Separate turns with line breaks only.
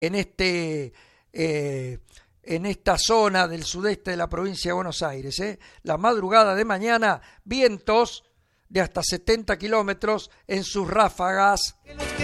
en en esta zona del sudeste de la provincia de Buenos Aires. La madrugada de mañana, vientos de hasta 70 kilómetros en sus ráfagas.